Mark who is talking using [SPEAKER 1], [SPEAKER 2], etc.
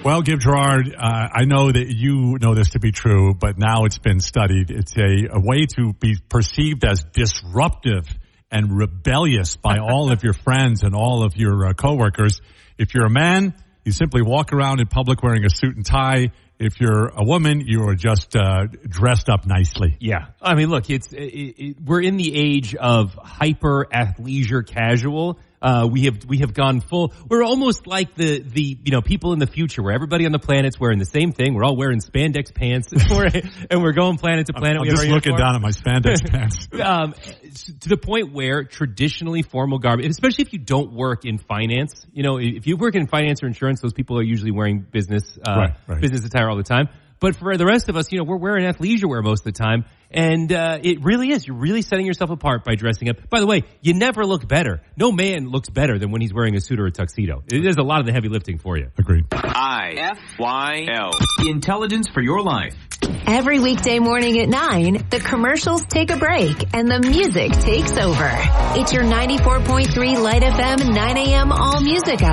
[SPEAKER 1] Well, Gib Gerard, I know that you know this to be true, but now it's been studied. It's a way to be perceived as disruptive and rebellious by all of your friends and all of your coworkers. If you're a man, you simply walk around in public wearing a suit and tie. If you're a woman, you are just dressed up nicely.
[SPEAKER 2] Yeah. I mean, look, we're in the age of hyper athleisure casual. We have gone full. We're almost like the people in the future where everybody on the planet's wearing the same thing. We're all wearing spandex pants and we're going planet to planet.
[SPEAKER 1] I'm just looking down at my spandex pants.
[SPEAKER 2] To the point where traditionally formal garb, especially if you don't work in finance, if you work in finance or insurance, those people are usually wearing business attire all the time. But for the rest of us, we're wearing athleisure wear most of the time. And it really is. You're really setting yourself apart by dressing up. By the way, you never look better. No man looks better than when he's wearing a suit or a tuxedo. It is a lot of the heavy lifting for you.
[SPEAKER 1] Agreed.
[SPEAKER 3] IFYL. Intelligence for your life.
[SPEAKER 4] Every weekday morning at 9, the commercials take a break and the music takes over. It's your 94.3 Light FM 9 a.m. All Music Hour.